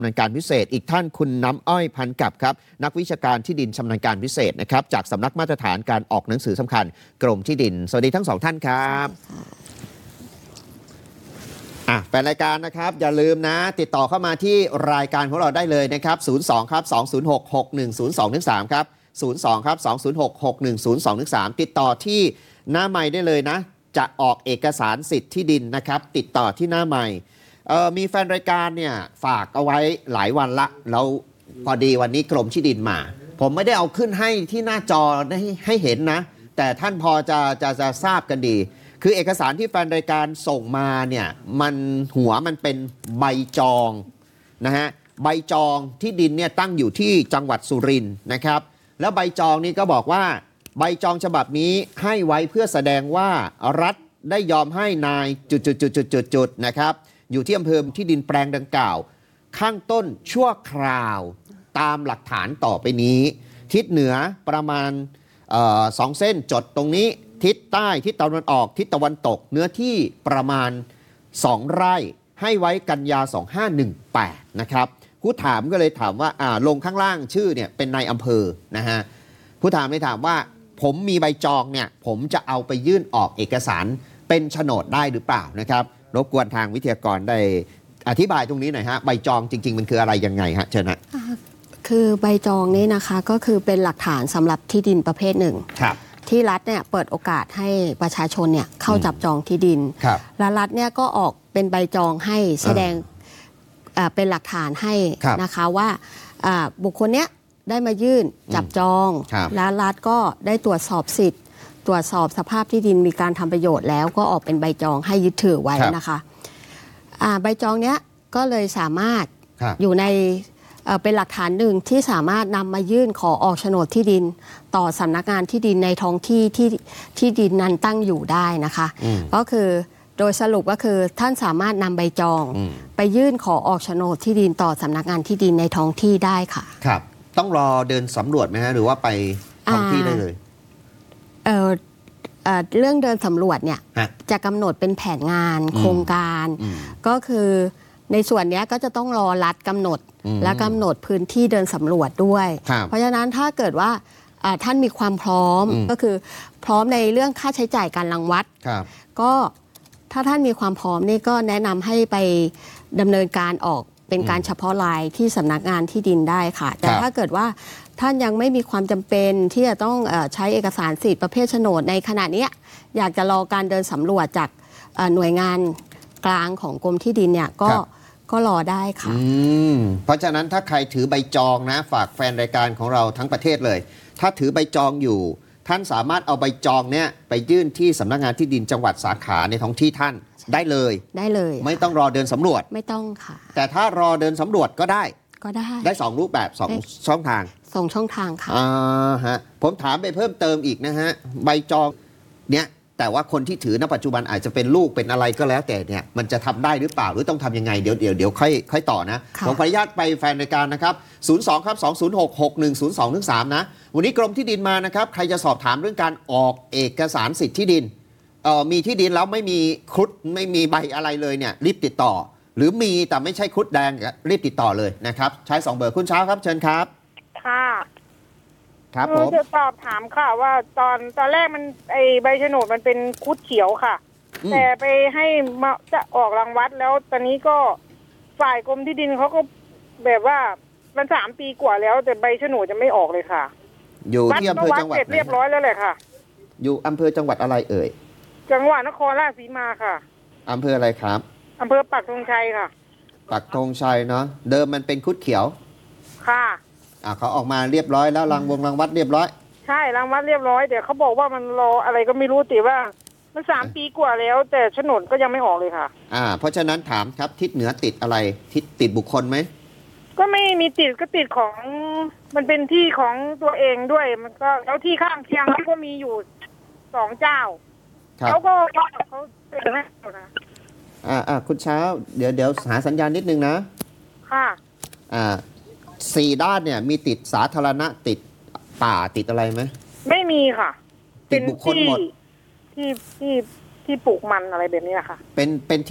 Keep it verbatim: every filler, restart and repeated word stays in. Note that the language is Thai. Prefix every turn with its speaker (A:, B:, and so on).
A: ำนาญการพิเศษอีกท่านคุณน้ำอ้อยพันกับครับนักวิชาการที่ดินชำนาญการพิเศษนะครับจากสำนักมาตรฐานการออกหนังสือสำคัญกรมที่ดินสวัสดีทั้งสองท่านครับอ่ะแฟนรายการนะครับอย่าลืมนะติดต่อเข้ามาที่รายการของเราได้เลยนะครับศูนย์ สอง ครับ สอง ศูนย์ หก หก หนึ่ง ศูนย์ สอง สาม ครับศูนย์ สอง ครับ สอง ศูนย์ หก หก หนึ่ง ศูนย์ สอง สาม ติดต่อที่หน้าไมค์ได้เลยนะจะออกเอกสารสิทธิ์ที่ดินนะครับติดต่อที่หน้าไมค์มีแฟนรายการเนี่ยฝากเอาไว้หลายวันละแล้วพอดีวันนี้กรมที่ดินมาผมไม่ได้เอาขึ้นให้ที่หน้าจอให้ให้เห็นนะแต่ท่านพอจะจะจะทราบกันดีคือเอกสารที่แฟนรายการส่งมาเนี่ยมันหัวมันเป็นใบจองนะฮะใบจองที่ดินเนี่ยตั้งอยู่ที่จังหวัดสุรินทร์นะครับแล้วใบจองนี่ก็บอกว่าใบจองฉบับนี้ให้ไว้เพื่อแสดงว่ารัฐได้ยอมให้นายจุดๆๆๆๆนะครับอยู่ที่อำเภอที่ดินแปลงดังกล่าวข้างต้นชั่วคราวตามหลักฐานต่อไปนี้ทิศเหนือประมาณเอ่อสองเส้นจดตรงนี้ทิศใต้ทิศตะวันออกทิศตะวันตกเนื้อที่ประมาณสองไร่ให้ไว้กันยาสองห้าหนึ่งแปดนะครับผู้ถามก็เลยถามว่าอ่าลงข้างล่างชื่อเนี่ยเป็นนายอำเภอนะฮะผู้ถามเลยถามว่าผมมีใบจองเนี่ยผมจะเอาไปยื่นออกเอกสารเป็นโฉนดได้หรือเปล่านะครับรบกวนทางวิทยากรได้อธิบายตรงนี้หน่อยฮะใบจองจริงๆมันคืออะไรยังไงฮะเชิญนะ
B: คือใบจองนี่นะคะก็คือเป็นหลักฐานสำหรับที่ดินประเภทหนึ่งที่รัฐเนี่ยเปิดโอกาสให้ประชาชนเนี่ยเข้าจับจองที่ดินและรัฐเนี่ยก็ออกเป็นใบจองให้แสดงเป็นหลักฐานให้นะคะว่าบุคคลเนี้ยได้มายื่นจับจองและรัฐก็ได้ตรวจสอบสิทธิ์ตรวจสอบสภาพที่ดินมีการทำประโยชน์แล้วก็ออกเป็นใบจองให้ยึดถือไว้นะคะใบจองเนี้ยก็เลยสามารถอยู่ในเป็นหลักฐานหนึ่งที่สามารถนำมายื่นขอออกโฉนดที่ดินต่อสำนักงานที่ดินในท้องที่ที่ที่ดินนั้นตั้งอยู่ได้นะคะก็คือโดยสรุปก็คือท่านสามารถนำใบจองไปยื่นขอออกโฉนดที่ดินต่อสำนักงานที่ดินในท้องที่ได้ค่ะ
A: ครับต้องรอเดินสำรวจไหมฮะหรือว่าไปท้องที่ได้เลย
B: เอ่อเรื่องเดินสำรวจเนี่ยจะกำหนดเป็นแผนงานโครงการก็คือในส่วนนี้ก็จะต้องรอรัฐกำหนดและกำหนดพื้นที่เดินสำรวจด้วยเพราะฉะนั้นถ้าเกิดว่าท่านมีความพร้อมก็คือพร้อมในเรื่องค่าใช้จ่ายการรังวัดก็ถ้าท่านมีความพร้อมนี่ก็แนะนำให้ไปดำเนินการออกเป็นการเฉพาะรายที่สำนักงานที่ดินได้ค่ะแต่ถ้าเกิดว่าท่านยังไม่มีความจำเป็นที่จะต้องใช้เอกสารสิทธิ์ประเภทโฉนดในขณะนี้อยากจะรอการเดินสำรวจจากหน่วยงานกลางของกรมที่ดินเนี่ยก็ก็รอได้ค่ะ
A: เพราะฉะนั้นถ้าใครถือใบจองนะฝากแฟนรายการของเราทั้งประเทศเลยถ้าถือใบจองอยู่ท่านสามารถเอาใบจองเนี่ยไปยื่นที่สำนักงานที่ดินจังหวัดสาขาในท้องที่ท่านได้เลย
B: ได้เลย
A: ไม่ต้องรอเดินสำรวจ
B: ไม่ต้องค่ะ
A: แต่ถ้ารอเดินสำรวจก็ได้
B: ก็ได้
A: ได้สองรูปแบบสองช่องทาง
B: สองช่องทางค่ะ
A: อ่าฮะผมถามไปเพิ่มเติมอีกนะฮะใบจองเนี่ยแต่ว่าคนที่ถือณปัจจุบันอาจจะเป็นลูกเป็นอะไรก็แล้วแต่เนี่ยมันจะทำได้หรือเปล่าหรือต้องทำยังไงเดี๋ยวเดี๋ยวเดี๋ยวค่อยค่อยต่อนะผมขออนุญาตไปแฟนรายการนะครับศูนย์ สอง ครับ สอง ศูนย์ หก หก หนึ่ง ศูนย์ สอง สาม นะวันนี้กรมที่ดินมานะครับใครจะสอบถามเรื่องการออกเอกสารสิทธิ์ที่ดินเอ่อมีที่ดินแล้วไม่มีครุฑไม่มีใบอะไรเลยเนี่ยรีบติดต่อหรือมีแต่ไม่ใช่ครุฑแดงรีบติดต่อเลยนะครับใช้สองเบอร์คุณเช้าครับเชิญครับ
C: ค่ะ
A: ครับผม
C: จะสอบถามค่ะว่าตอนตอนแรกมันไอใบโฉนดมันเป็นครุฑเขียวค่ะแต่ไปให้มาจะออกรังวัดแล้วตอนนี้ก็ฝ่ายกรมที่ดินเขาก็แบบว่ามันสามปีกว่าแล้วแต่ใบโฉนดจะไม่ออกเลยค่ะ
A: อยู่ที่อำเภอจังหวัดไหน
C: เรียบร้อยแล้วแหละค่ะ
A: อยู่อำเภอจังหวัดอะไรเอ่ย
C: จังหวัดนครราชสีมาค่ะ
A: อำเภออะไรครับ
C: อำเภอปักธงชัยค่ะ
A: ปักธงชัยเนาะเดิมมันเป็นครุฑเขียว
C: ค่ะ
A: อ่าเขาออกมาเรียบร้อยแล้วรังวงรังวัดเรียบร้อย
C: ใช่รังวัดเรียบร้อยแต่เขาบอกว่ามันรออะไรก็ไม่รู้แต่ว่ามันสามปีกว่าแล้วแต่โฉนดก็ยังไม่ออกเลยค่ะ
A: อ่าเพราะฉะนั้นถามครับทิศเหนือติดอะไรทิศติดบุคคลไหม
C: ก็ไม่มีติดก็ติดของมันเป็นที่ของตัวเองด้วยมันก็แล้วที่ข้างเคียงก็มีอยู่สองเจ้าเขาก็เขาเป็นแม่นะ
A: อ่าอ่าคุณเช้าเดี๋ยวเดี๋ยวหาสัญญาณนิดนึงนะ
C: ค่ะ
A: อ่าสี่ด้านเนี่ยมีติดสาธารณะติดป่าติดอะไรไหม
C: ไม่มีค่ะ
A: ติดบุคคลหมด
C: ที่ที่ที่ปลูกมันอะไรแบบนี้ค่ะ
A: เป็นเป็น